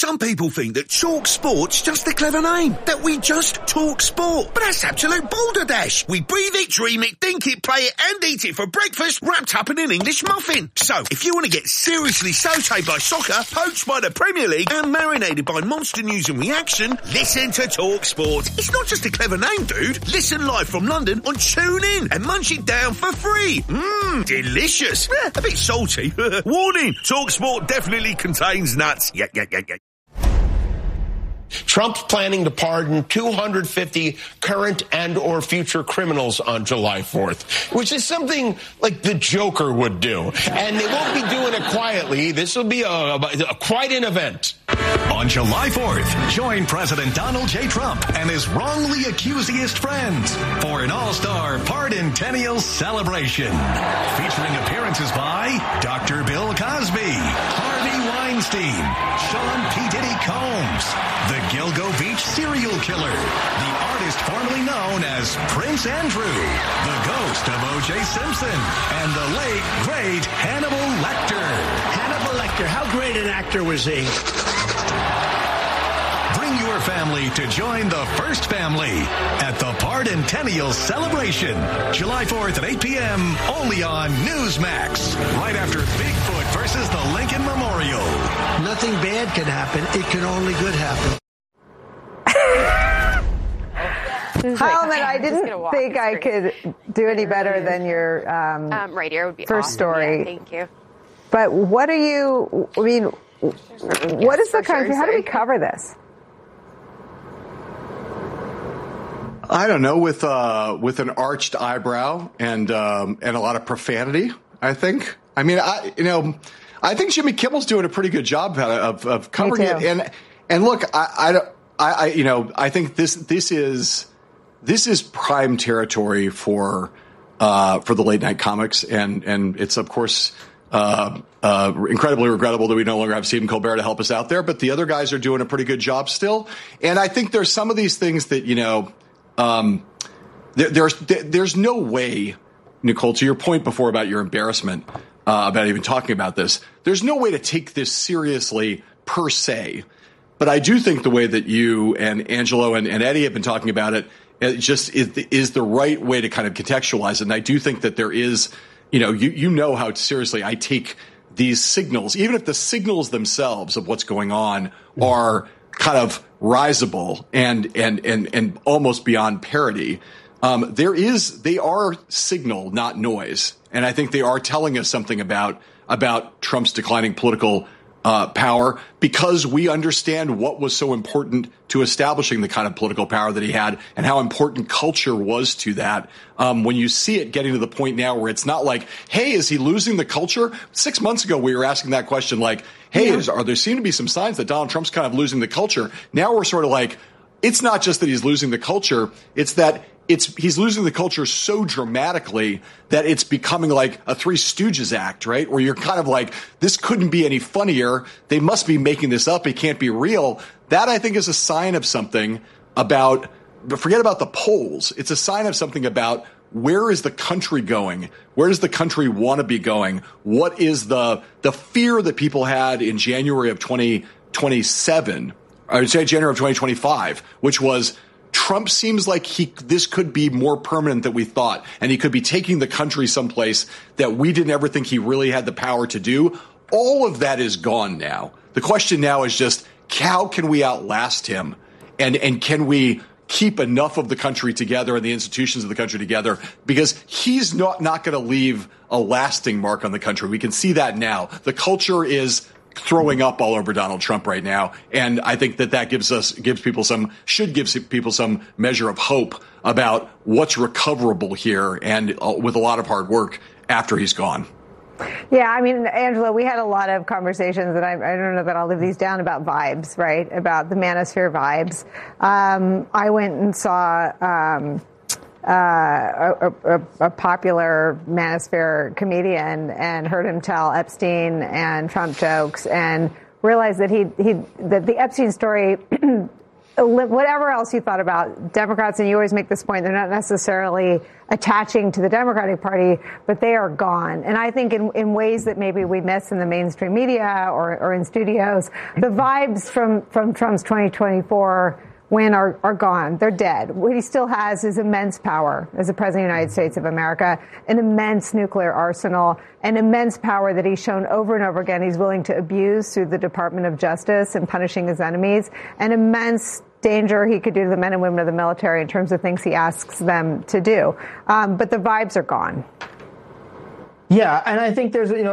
Some people think that Talk Sport's just a clever name, that we just talk sport. But that's absolute balderdash. We breathe it, dream it, think it, play it, and eat it for breakfast, wrapped up in an English muffin. So, if you want to get seriously sautéed by soccer, poached by the Premier League, and marinated by monster news and reaction, listen to Talk Sport. It's not just a clever name, dude. Listen live from London on TuneIn and munch it down for free. Delicious. A bit salty. Warning, Talk Sport definitely contains nuts. Yeah. Trump's planning to pardon 250 current and or future criminals on July 4th, which is something like the Joker would do. And they won't be doing it quietly. This will be quite an event. On July 4th, join President Donald J. Trump and his wrongly accusedest friends for an all-star Pardontennial celebration. Featuring appearances by Dr. Bill Cosby, Harvey Weinstein, Sean P. Diddy Combs, the Gilgo Beach serial killer, the artist formerly known as Prince Andrew, the ghost of O.J. Simpson, and the late, great Hannibal Lecter. Hannibal Lecter, how great an actor was he? Bring your family to join the first family at the Pardontennial celebration, July 4th at 8 p.m., only on Newsmax, right after Bigfoot versus the Lincoln Memorial. Nothing bad can happen. It can only good happen. Howman, I didn't think I could do any better than your right here would be first awesome. story. Yeah, thank you. But what are you, I mean, what is the country, how do we cover this? I don't know, with an arched eyebrow and a lot of profanity, I think. I mean, I think Jimmy Kimmel's doing a pretty good job of covering it. And look, I think this is prime territory for the late night comics, and it's of course incredibly regrettable that we no longer have Stephen Colbert to help us out there. But the other guys are doing a pretty good job still, and I think there's some of these things that there's no way, Nicole, to your point before about your embarrassment about even talking about this. There's no way to take this seriously per se. But I do think the way that you and Angelo and Eddie have been talking about it, just is the right way to kind of contextualize it. And I do think that there is, you know how seriously I take these signals, even if the signals themselves of what's going on are kind of risible and almost beyond parody. They are signal, not noise. And I think they are telling us something about Trump's declining political power, because we understand what was so important to establishing the kind of political power that he had and how important culture was to that. When you see it getting to the point now where it's not like, hey, is he losing the culture? 6 months ago, we were asking that question like, hey, there seem to be some signs that Donald Trump's kind of losing the culture. Now we're sort of like, it's not just that he's losing the culture. It's that he's losing the culture so dramatically that it's becoming like a Three Stooges act, right? Where you're kind of like, this couldn't be any funnier. They must be making this up. It can't be real. That, I think, is a sign of something about, forget about the polls. It's a sign of something about where is the country going? Where does the country want to be going? What is the fear that people had in January of 2027, or January of 2025, which was, Trump seems like this could be more permanent than we thought, and he could be taking the country someplace that we didn't ever think he really had the power to do. All of that is gone now. The question now is just, how can we outlast him? And can we keep enough of the country together and the institutions of the country together? Because he's not going to leave a lasting mark on the country. We can see that now. The culture is throwing up all over Donald Trump right now. And I think that gives people some measure of hope about what's recoverable here, and with a lot of hard work after he's gone. Yeah, I mean, Angela, we had a lot of conversations, and I don't know that I'll live these down, about vibes, right? About the manosphere vibes. I went and saw a popular manosphere comedian and heard him tell Epstein and Trump jokes, and realized that that the Epstein story whatever else you thought about Democrats, and you always make this point, they're not necessarily attaching to the Democratic Party, but they are gone. And I think in ways that maybe we miss in the mainstream media or in studios, the vibes from Trump's 2024 win are gone. They're dead. What he still has is immense power as the President of the United States of America, an immense nuclear arsenal, an immense power that he's shown over and over again he's willing to abuse through the Department of Justice and punishing his enemies, an immense danger he could do to the men and women of the military in terms of things he asks them to do. But the vibes are gone. Yeah, and I think there's,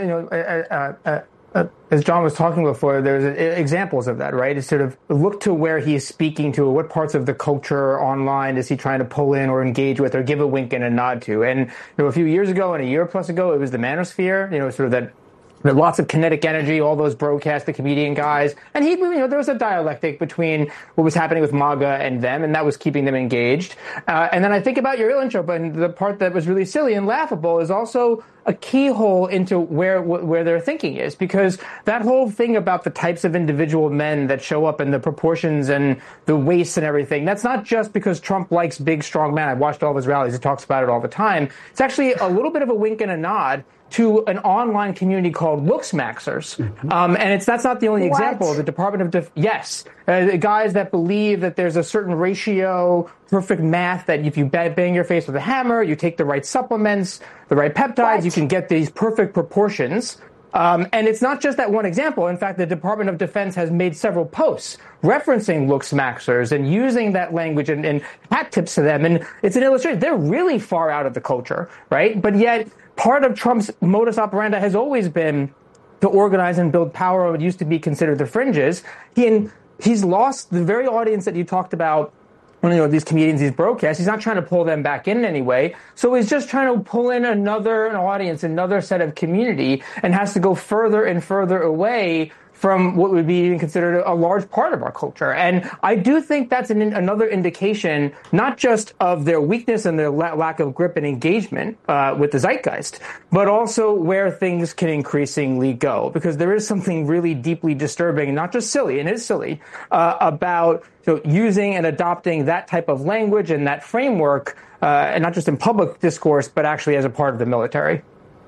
as John was talking before, there's examples of that, right? It's sort of look to where he's speaking to, what parts of the culture online is he trying to pull in or engage with or give a wink and a nod to. And a few years ago and a year plus ago, it was the manosphere, sort of that lots of kinetic energy, all those broadcast, the comedian guys. And there was a dialectic between what was happening with MAGA and them, and that was keeping them engaged. And then I think about your intro, and the part that was really silly and laughable is also a keyhole into where their thinking is, because that whole thing about the types of individual men that show up and the proportions and the waists and everything, that's not just because Trump likes big, strong men. I've watched all of his rallies. He talks about it all the time. It's actually a little bit of a wink and a nod to an online community called Looksmaxers. And that's not the only example. The Department of yes, guys that believe that there's a certain ratio, perfect math, that if you bang your face with a hammer, you take the right supplements, the right peptides, you can get these perfect proportions. And it's not just that one example. In fact, the Department of Defense has made several posts referencing Looksmaxers and using that language and hat tips to them. And it's an illustration. They're really far out of the culture, right? But yet, part of Trump's modus operandi has always been to organize and build power on what used to be considered the fringes. He's lost the very audience that you talked about. These comedians, these broadcasts, he's not trying to pull them back in any way. So he's just trying to pull in another audience, another set of community, and has to go further and further away from what would be considered a large part of our culture. And I do think that's another indication, not just of their weakness and their lack of grip and engagement with the zeitgeist, but also where things can increasingly go. Because there is something really deeply disturbing, not just silly, and it is silly, about using and adopting that type of language and that framework, and not just in public discourse, but actually as a part of the military.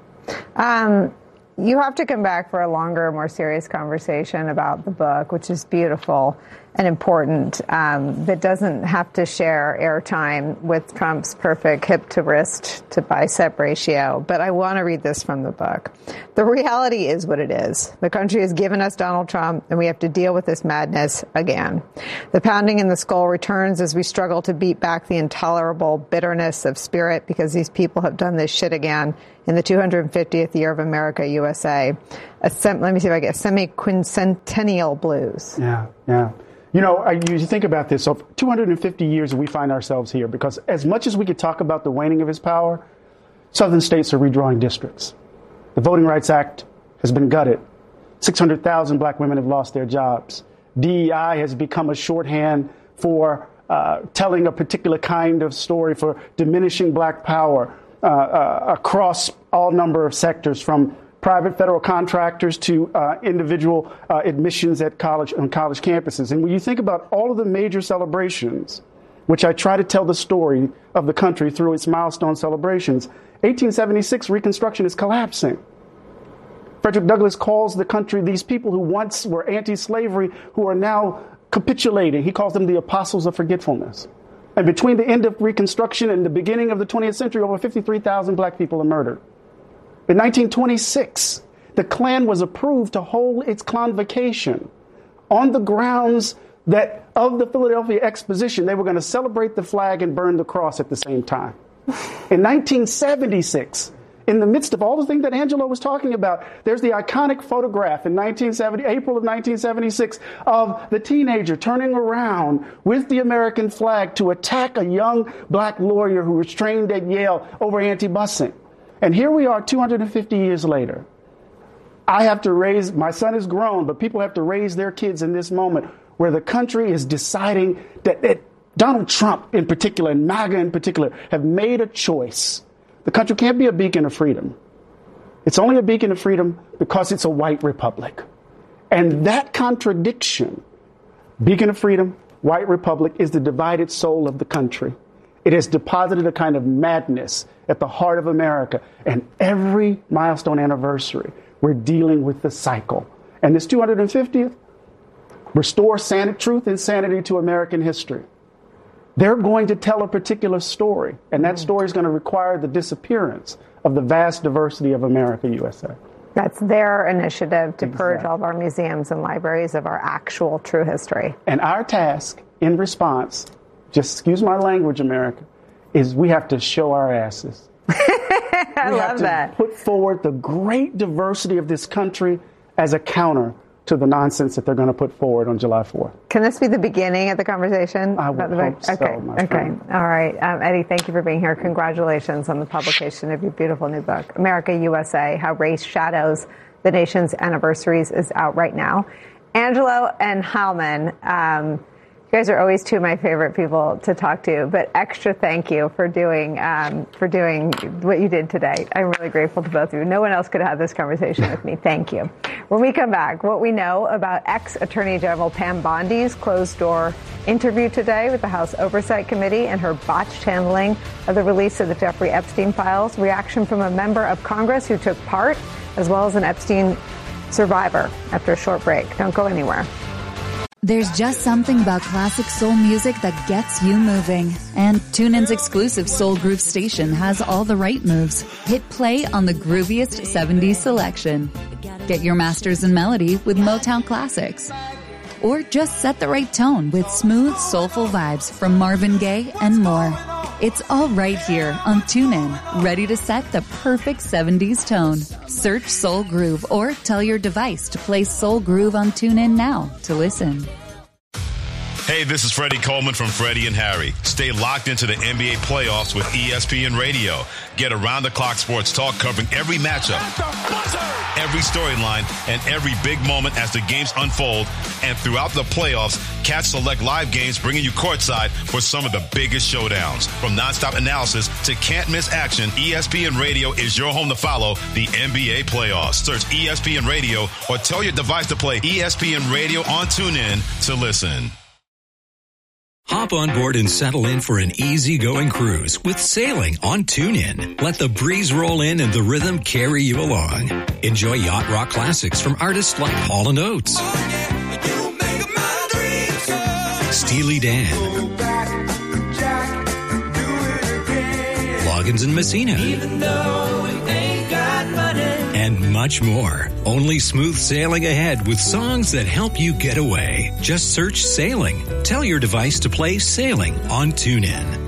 You have to come back for a longer, more serious conversation about the book, which is beautiful and important, that doesn't have to share airtime with Trump's perfect hip to wrist to bicep ratio. But I want to read this from the book. The reality is what it is. The country has given us Donald Trump, and we have to deal with this madness again. The pounding in the skull returns as we struggle to beat back the intolerable bitterness of spirit because these people have done this shit again in the 250th year of America, USA. Let me see if I get semi-quincentennial blues. Yeah. You think about this. So 250 years we find ourselves here because as much as we could talk about the waning of his power, southern states are redrawing districts. The Voting Rights Act has been gutted. 600,000 black women have lost their jobs. DEI has become a shorthand for telling a particular kind of story, for diminishing black power across all number of sectors, from private federal contractors to individual admissions at on college campuses. And when you think about all of the major celebrations, which I try to tell the story of the country through its milestone celebrations, 1876 Reconstruction is collapsing. Frederick Douglass calls the country, these people who once were anti-slavery, who are now capitulating, he calls them the apostles of forgetfulness. And between the end of Reconstruction and the beginning of the 20th century, over 53,000 black people are murdered. In 1926, the Klan was approved to hold its convocation on the grounds that of the Philadelphia Exposition, they were going to celebrate the flag and burn the cross at the same time. In 1976, in the midst of all the things that Angelo was talking about, there's the iconic photograph in April of 1976 of the teenager turning around with the American flag to attack a young black lawyer who was trained at Yale over anti-busing. And here we are 250 years later. I have to raise, my son is grown, but people have to raise their kids in this moment where the country is deciding that Donald Trump in particular and MAGA in particular have made a choice. The country can't be a beacon of freedom. It's only a beacon of freedom because it's a white republic. And that contradiction, beacon of freedom, white republic is the divided soul of the country. It has deposited a kind of madness at the heart of America. And every milestone anniversary, we're dealing with the cycle. And this 250th, restore truth and sanity to American history. They're going to tell a particular story, and that story is going to require the disappearance of the vast diversity of America, USA. That's their initiative to purge all of our museums and libraries of our actual true history. And our task in response, just excuse my language, America, is we have to show our asses. I love that. Put forward the great diversity of this country as a counter to the nonsense that they're going to put forward on July 4th. Can this be the beginning of the conversation? I would hope so, my friend. All right. Eddie, thank you for being here. Congratulations on the publication of your beautiful new book, America USA, How Race Shadows the Nation's Anniversaries, is out right now. Angelo and Howman, you guys are always two of my favorite people to talk to, but extra thank you for doing what you did today. I'm really grateful to both of you. No one else could have this conversation with me. Thank you. When we come back, what we know about ex-Attorney General Pam Bondi's closed-door interview today with the House Oversight Committee and her botched handling of the release of the Jeffrey Epstein files, reaction from a member of Congress who took part, as well as an Epstein survivor, after a short break. Don't go anywhere. There's just something about classic soul music that gets you moving. And TuneIn's exclusive Soul Groove station has all the right moves. Hit play on the grooviest 70s selection. Get your masters in melody with Motown Classics. Or just set the right tone with smooth, soulful vibes from Marvin Gaye and more. It's all right here on TuneIn, ready to set the perfect 70s tone. Search Soul Groove or tell your device to play Soul Groove on TuneIn now to listen. Hey, this is Freddie Coleman from Freddie and Harry. Stay locked into the NBA playoffs with ESPN Radio. Get around-the-clock sports talk covering every matchup, every storyline, and every big moment as the games unfold. And throughout the playoffs, catch select live games bringing you courtside for some of the biggest showdowns. From nonstop analysis to can't-miss action, ESPN Radio is your home to follow the NBA playoffs. Search ESPN Radio or tell your device to play ESPN Radio on TuneIn to listen. Hop on board and settle in for an easy-going cruise with sailing on TuneIn. Let the breeze roll in and the rhythm carry you along. Enjoy yacht rock classics from artists like Hall & Oates, Steely Dan, Loggins and Messina, and much more. Only smooth sailing ahead with songs that help you get away. Just search Sailing. Tell your device to play Sailing on TuneIn.